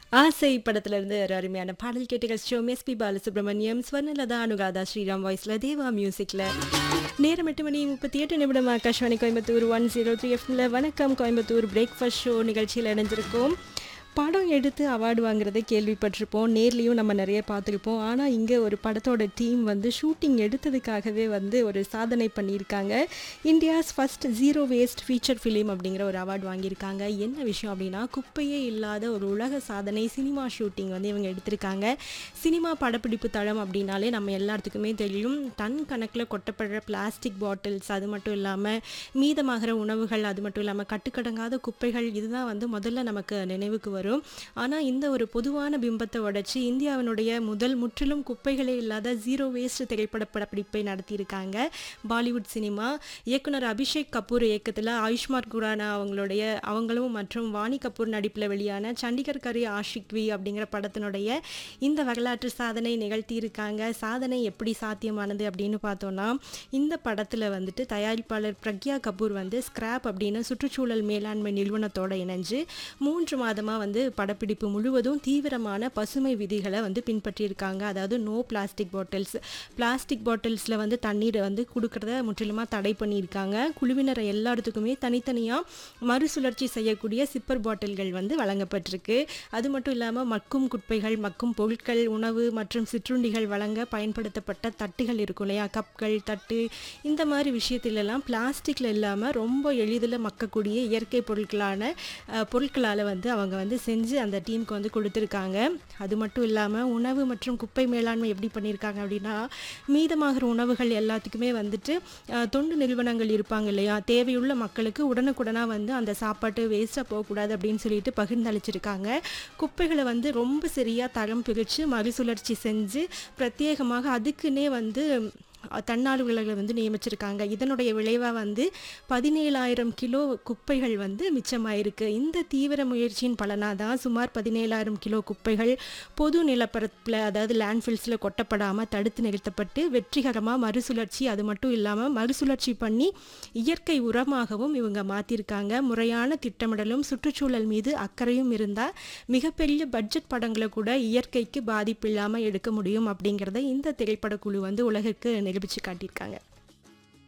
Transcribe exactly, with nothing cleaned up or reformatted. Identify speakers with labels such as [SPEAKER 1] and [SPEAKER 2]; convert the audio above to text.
[SPEAKER 1] ஆசை படத்திலிருந்து ஒரு அருமையான பாடல் கேட்டு கழிச்சோம். எஸ்பி பாலசுப்ரமணியம், ஸ்வர்ணலதா, அனுராதா ஸ்ரீராம் வாய்ஸ்ல, தேவா மியூசிக்ல. நேரம் எட்டு மணி முப்பத்தி எட்டு நிமிடம். Akashvani Coimbatore one zero three எஃப்ல வணக்கம் கோயம்புத்தூர் பிரேக்ஃபாஸ்ட் ஷோ நிகழ்ச்சியில் இணைஞ்சிருக்கோம். படம் எடுத்து அவார்டு வாங்குறதை கேள்விப்பட்டிருப்போம், நேர்லேயும் நம்ம நிறைய பார்த்துருப்போம். ஆனால் இங்கே ஒரு படத்தோட டீம் வந்து ஷூட்டிங் எடுத்ததுக்காகவே வந்து ஒரு சாதனை பண்ணியிருக்காங்க. India's first zero waste feature film அப்படிங்கிற ஒரு அவார்டு வாங்கியிருக்காங்க. என்ன விஷயம் அப்படின்னா, குப்பையே இல்லாத ஒரு உலக சாதனை சினிமா ஷூட்டிங் வந்து இவங்க எடுத்திருக்காங்க. சினிமா படப்பிடிப்பு தளம் அப்படின்னாலே நம்ம எல்லாத்துக்குமே தெரியும், டன் கணக்கில் கொட்டப்படுற பிளாஸ்டிக் பாட்டில்ஸ், அது மட்டும் இல்லாமல் மீதமாகிற உணவுகள், அது மட்டும் இல்லாமல் கட்டுக்கடங்காத குப்பைகள், இதுதான் வந்து முதல்ல நமக்கு நினைவுக்கு வரும். ஆனால் இந்த ஒரு பொதுவான பிம்பத்தை உடைச்சி இந்தியாவினுடைய முதல் முற்றிலும் குப்பைகளே இல்லாத ஜீரோ வேஸ்ட் திரைப்பட படப்பிடிப்பை நடத்தியிருக்காங்க பாலிவுட் சினிமா. இயக்குனர் அபிஷேக் கபூர் இயக்கத்தில் ஆயுஷ்மான் குரானா அவங்களுடைய அவங்களும் மற்றும் வாணி கபூர் நடிப்பில் வெளியான சண்டிகர் கரி ஆஷிக்வி அப்படிங்கிற படத்தினுடைய இந்த வரலாற்று சாதனை நிகழ்த்தியிருக்காங்க. சாதனை எப்படி சாத்தியமானது அப்படின்னு பார்த்தோன்னா, இந்த படத்தில் வந்துட்டு தயாரிப்பாளர் பிரக்யா கபூர் வந்து ஸ்கிராப் அப்படின்னு சுற்றுச்சூழல் மேலாண்மை நிறுவனத்தோடு இணைஞ்சு மூன்று மாதமாக வந்து படப்பிடிப்பு முழுவதும் தீவிரமான பசுமை விதிகளை வந்து பின்பற்றியிருக்காங்க. அதாவது நோ பிளாஸ்டிக் பாட்டில்ஸ், பிளாஸ்டிக் பாட்டில்ஸில் வந்து தண்ணீரை வந்து கொடுக்கறத முற்றிலுமாக தடை பண்ணியிருக்காங்க. குழுவினர் எல்லாத்துக்குமே தனித்தனியாக மறுசுழற்சி செய்யக்கூடிய சிப்பர் பாட்டில்கள் வந்து வழங்கப்பட்டிருக்கு. அது மட்டும் இல்லாமல் மக்கும் குப்பைகள், மக்கும் பொருட்கள், உணவு மற்றும் சிற்றுண்டிகள் வழங்க பயன்படுத்தப்பட்ட தட்டுகள் இருக்கும் இல்லையா, கப்கள், தட்டு, இந்த மாதிரி விஷயத்திலெல்லாம் பிளாஸ்டிக்கில் இல்லாமல் ரொம்ப எளிதில் மக்கக்கூடிய இயற்கை பொருட்களான பொருட்களால் வந்து அவங்க வந்து செஞ்சு அந்த டீமுக்கு வந்து கொடுத்துருக்காங்க. அது மட்டும் இல்லாமல் உணவு மற்றும் குப்பை மேலாண்மை எப்படி பண்ணியிருக்காங்க அப்படின்னா, மீதமாகிற உணவுகள் எல்லாத்துக்குமே வந்துட்டு தொண்டு நிறுவனங்கள் இருப்பாங்க இல்லையா, தேவையுள்ள மக்களுக்கு உடனுக்குடனாக வந்து அந்த சாப்பாட்டு வேஸ்ட்டாக போகக்கூடாது அப்படின்னு சொல்லிட்டு பகிர்ந்தளிச்சிருக்காங்க. குப்பைகளை வந்து ரொம்ப சரியாக தரம் பிரித்து மறுசுழற்சி செஞ்சு பிரத்யேகமாக அதுக்குன்னே வந்து தன்னார்வலர்களை வந்து நியமிச்சிருக்காங்க. இதனுடைய விளைவாக வந்து பதினேழாயிரம் கிலோ குப்பைகள் வந்து மிச்சமாயிருக்கு. இந்த தீவிர முயற்சியின் பலனாக தான் சுமார் பதினேழாயிரம் கிலோ குப்பைகள் பொது நிலப்பரப்பில், அதாவது லேண்ட்ஃபில்ஸில் கொட்டப்படாமல் தடுத்து நிறுத்தப்பட்டு வெற்றிகரமாக மறுசுழற்சி, அது மட்டும் இல்லாமல் மறுசுழற்சி பண்ணி இயற்கை உரமாகவும் இவங்க மாற்றிருக்காங்க. முறையான திட்டமிடலும் சுற்றுச்சூழல் மீது அக்கறையும் இருந்தால் மிகப்பெரிய பட்ஜெட் படங்களை கூட இயற்கைக்கு பாதிப்பு இல்லாமல் எடுக்க முடியும் அப்படிங்கிறத இந்த திரைப்படக்குழு வந்து உலகிற்கு நிரூபித்து காட்டியிருக்காங்க.